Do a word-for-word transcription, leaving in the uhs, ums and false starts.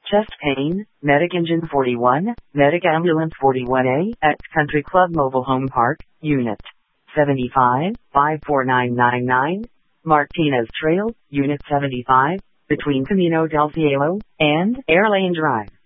Chest pain, Medic Engine forty-one, Medic Ambulance forty-one A, at Country Club Mobile Home Park, Unit seventy-five, five four nine nine nine, Martinez Trail, Unit seventy-five, between Camino del Cielo and Airlane Drive.